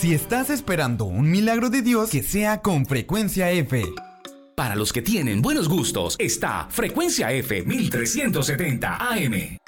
Si estás esperando un milagro de Dios, que sea con Frecuencia F. Para los que tienen buenos gustos, está Frecuencia F 1370 AM.